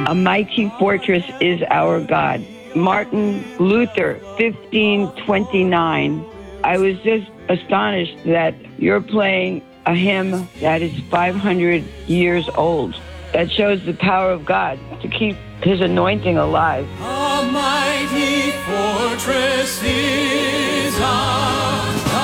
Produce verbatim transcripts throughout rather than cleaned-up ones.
A mighty fortress is our God. Martin Luther, fifteen twenty-nine. I was just astonished that you're playing a hymn that is five hundred years old. That shows the power of God to keep His anointing alive. A mighty fortress is our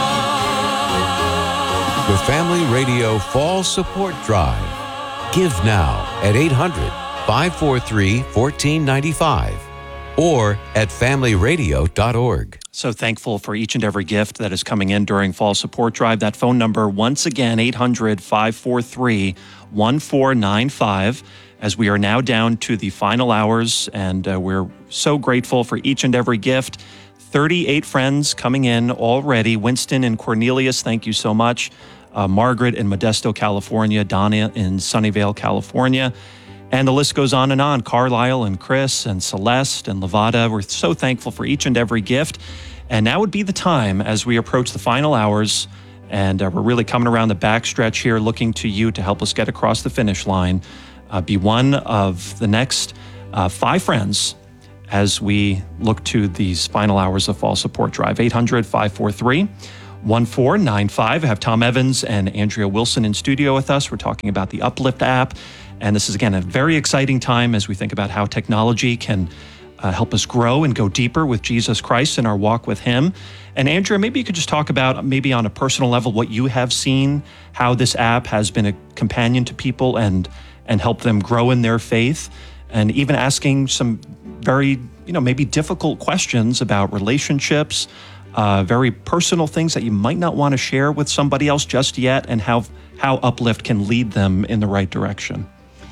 God. The Family Radio Fall Support Drive. Give now at eight hundred, five four three, one four nine five or at family radio dot org. So thankful for each and every gift that is coming in during Fall Support Drive. That phone number, once again, eight hundred, five four three, one four nine five, as we are now down to the final hours, and uh, we're so grateful for each and every gift. thirty-eight friends coming in already. Winston and Cornelius, thank you so much. Uh, Margaret in Modesto, California. Donna in Sunnyvale, California. And the list goes on and on. Carlisle and Chris and Celeste and Levada. We're so thankful for each and every gift. And now would be the time as we approach the final hours, and uh, we're really coming around the backstretch here, looking to you to help us get across the finish line. Uh, be one of the next uh, five friends as we look to these final hours of Fall Support Drive. eight hundred, five four three, one four nine five. I have Tom Evans and Andrea Wilson in studio with us. We're talking about the Uplift app. And this is, again, a very exciting time as we think about how technology can uh, help us grow and go deeper with Jesus Christ in our walk with Him. And Andrea, maybe you could just talk about, maybe on a personal level, what you have seen, how this app has been a companion to people and and help them grow in their faith, and even asking some very, you know, maybe difficult questions about relationships, uh, very personal things that you might not want to share with somebody else just yet, and how how Uplift can lead them in the right direction.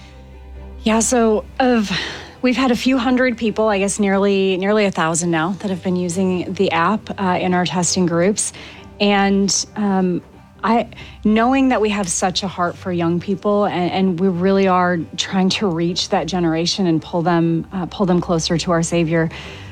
Yeah, so of we've had a few hundred people, I guess nearly nearly a thousand now, that have been using the app uh, in our testing groups, and um, I, knowing that we have such a heart for young people, and, and we really are trying to reach that generation and pull them uh, pull them closer to our Savior,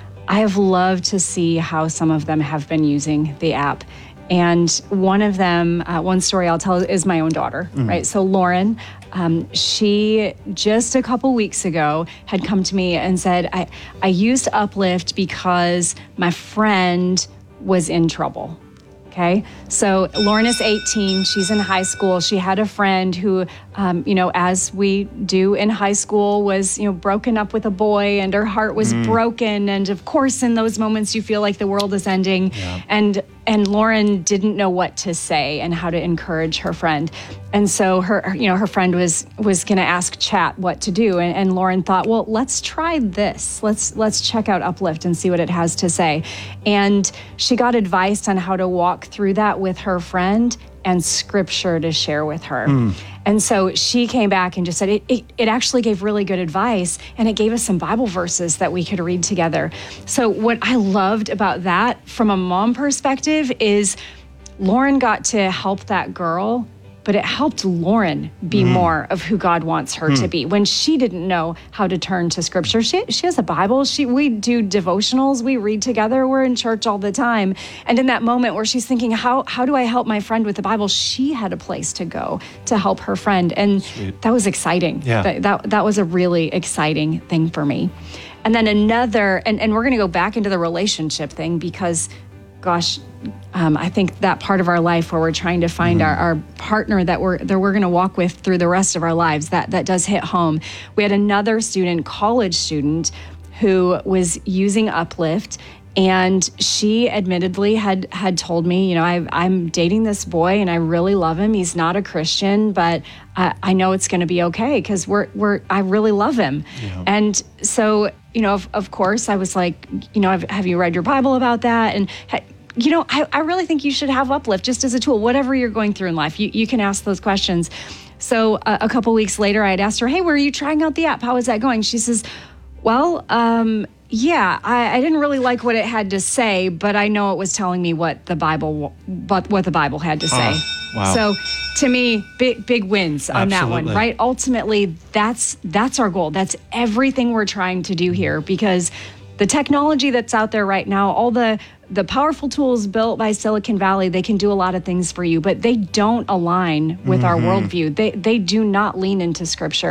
I have loved to see how some of them have been using the app. And one of them, uh, one story I'll tell is my own daughter, mm. right? So Lauren, um, she just a couple weeks ago had come to me and said, I, I used Uplift because my friend was in trouble. Okay, so Lauren is eighteen. She's in high school. She had a friend who, um, you know, as we do in high school, was, you know, broken up with a boy, and her heart was mm. broken. And of course, in those moments, you feel like the world is ending. Yeah. And and Lauren didn't know what to say and how to encourage her friend. And so her, you know, her friend was was going to ask Chat what to do. And, and Lauren thought, well, let's try this. Let's let's check out Uplift and see what it has to say. And she got advice on how to walk through that with her friend, and scripture to share with her. Mm. And so she came back and just said, it, it, it actually gave really good advice, and it gave us some Bible verses that we could read together. So what I loved about that from a mom perspective is Lauren got to help that girl, but it helped Lauren be mm. more of who God wants her mm. to be. When she didn't know how to turn to scripture, she she has a Bible. She we do devotionals, we read together, we're in church all the time. And in that moment where she's thinking, how how do I help my friend with the Bible? She had a place to go to help her friend. And Sweet. That was exciting. Yeah. That, that that was a really exciting thing for me. And then another, and, and we're gonna go back into the relationship thing, because gosh, um, I think that part of our life where we're trying to find mm-hmm. our, our partner that we're that we're going to walk with through the rest of our lives, that that does hit home. We had another student, college student, who was using Uplift, and she admittedly had had told me, you know, I, I'm dating this boy and I really love him. He's not a Christian, but I, I know it's going to be okay because we're we're I really love him. Yeah. And so, you know, of, of course, I was like, you know, have, have you read your Bible about that? And, you know, I, I really think you should have Uplift just as a tool. Whatever you're going through in life, you, you can ask those questions. So uh, a couple weeks later, I had asked her, hey, were you trying out the app? How is that going? She says, well, um, yeah, I, I didn't really like what it had to say, but I know it was telling me what the Bible, what, what the Bible had to say. Oh, wow. So to me, big big wins on Absolutely. That one, right? Ultimately, that's that's our goal. That's everything we're trying to do here, because the technology that's out there right now, all the the powerful tools built by Silicon Valley, they can do a lot of things for you, but they don't align with mm-hmm. our worldview. They they do not lean into Scripture.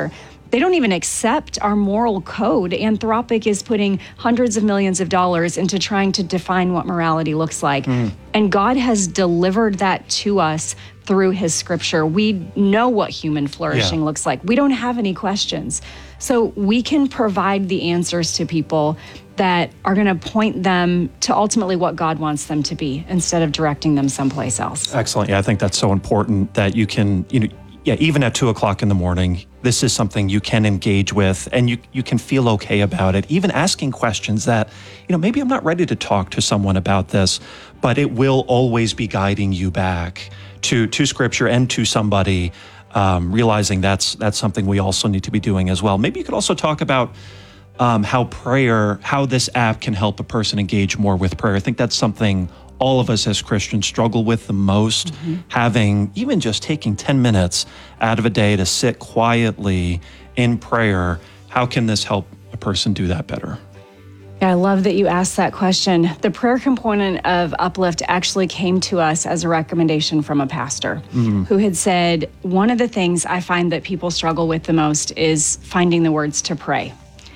they don't even accept our moral code. Anthropic is putting hundreds of millions of dollars into trying to define what morality looks like. Mm. And God has delivered that to us through his scripture. We know what human flourishing yeah. looks like. We don't have any questions. So we can provide the answers to people that are going to point them to ultimately what God wants them to be instead of directing them someplace else. Excellent. Yeah, I think that's so important that you can, you know, yeah, even at two o'clock in the morning, this is something you can engage with and you, you can feel okay about it. Even asking questions that, you know, maybe I'm not ready to talk to someone about this, but it will always be guiding you back to, to scripture and to somebody, um, realizing that's, that's something we also need to be doing as well. Maybe you could also talk about um, how prayer, how this app can help a person engage more with prayer. I think that's something all of us as Christians struggle with the most, mm-hmm. having, even just taking ten minutes out of a day to sit quietly in prayer. How can this help a person do that better? Yeah, I love that you asked that question. The prayer component of Uplift actually came to us as a recommendation from a pastor mm-hmm. who had said, one of the things I find that people struggle with the most is finding the words to pray.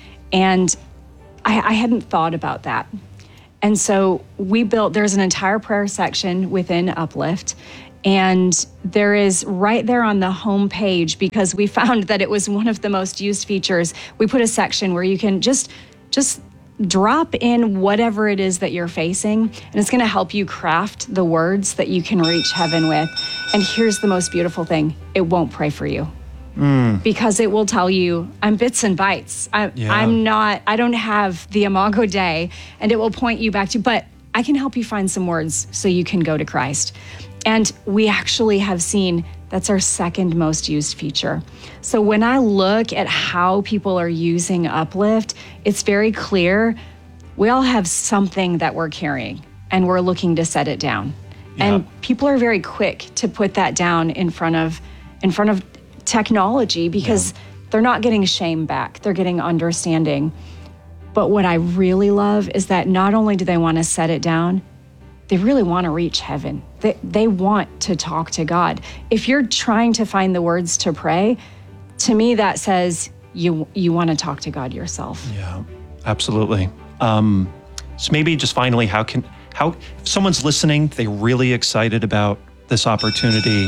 And I, I hadn't thought about that. And so we built, there's an entire prayer section within Uplift, and there is right there on the home page, because we found that it was one of the most used features, we put a section where you can just, just drop in whatever it is that you're facing, and it's gonna help you craft the words that you can reach heaven with. And here's the most beautiful thing, it won't pray for you. Mm. Because it will tell you, I'm bits and bytes. I, yeah. I'm not, I don't have the Imago Dei, and it will point you back to, but I can help you find some words so you can go to Christ. And we actually have seen that's our second most used feature. So when I look at how people are using Uplift, it's very clear we all have something that we're carrying and we're looking to set it down. Yeah. And people are very quick to put that down in front of, in front of technology, because yeah. they're not getting shame back, they're getting understanding. But what I really love is that not only do they want to set it down, they really want to reach heaven. They, they want to talk to God. If you're trying to find the words to pray, to me that says you you want to talk to God yourself. Yeah, absolutely. Um, so maybe just finally, how can, how, if someone's listening, they're really excited about this opportunity,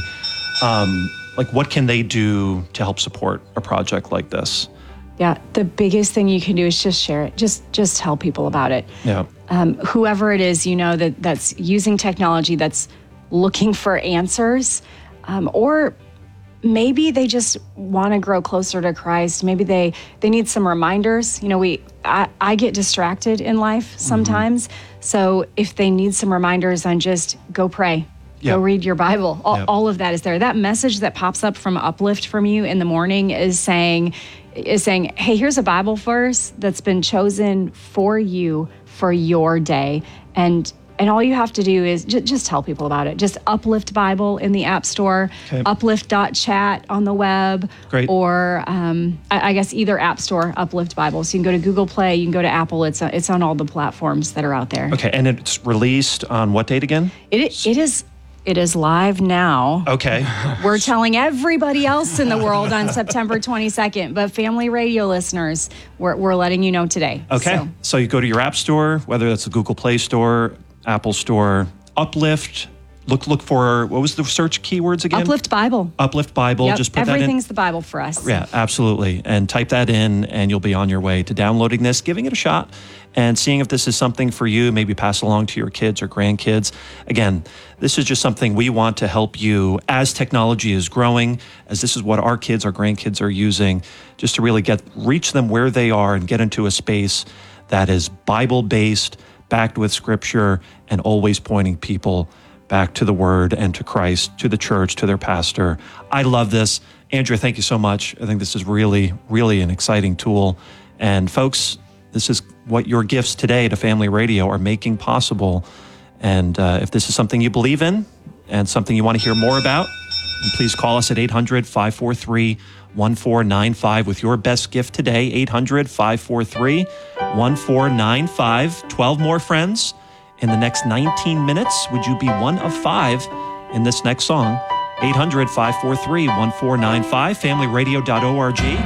um, like what can they do to help support a project like this? Yeah, the biggest thing you can do is just share it. Just just tell people about it. Yeah. Um, whoever it is, you know, that that's using technology, that's looking for answers, um, or maybe they just want to grow closer to Christ. Maybe they they need some reminders. You know, we I, I get distracted in life sometimes. Mm-hmm. So if they need some reminders on just go pray. Yep. Go read your Bible. All, yep. all of that is there. That message that pops up from Uplift from you in the morning is saying, is saying, hey, here's a Bible verse that's been chosen for you for your day. And and all you have to do is j- just tell people about it. Just Uplift Bible in the App Store, okay. uplift dot chat on the web, Great. or um, I, I guess either App Store, Uplift Bible. So you can go to Google Play, you can go to Apple. It's a, it's on all the platforms that are out there. Okay, and it's released on what date again? It It is... It is live now. Okay. We're telling everybody else in the world on September twenty-second, but Family Radio listeners, we're, we're letting you know today. Okay. So. so you go to your app store, whether that's the Google Play Store, Apple Store, Uplift. Look look for, what was the search keywords again? Uplift Bible. Uplift Bible. Yep. Just put that in. Everything's the Bible for us. Yeah, absolutely. And type that in and you'll be on your way to downloading this, giving it a shot, and seeing if this is something for you. Maybe pass along to your kids or grandkids. Again, this is just something we want to help you as technology is growing, as this is what our kids, our grandkids are using, just to really get reach them where they are and get into a space that is Bible-based, backed with Scripture, and always pointing people back to the Word and to Christ, to the church, to their pastor. I love this. Andrea, thank you so much. I think this is really, really an exciting tool. And folks, this is what your gifts today to Family Radio are making possible. And uh, if this is something you believe in and something you want to hear more about, please call us at eight hundred, five four three, one four nine five with your best gift today, eight hundred, five four three, one four nine five. twelve more friends in the next nineteen minutes. Would you be one of five in this next song? eight hundred, five four three, one four nine five, family radio dot org.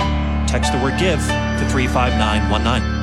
text the word GIVE to three five nine one nine.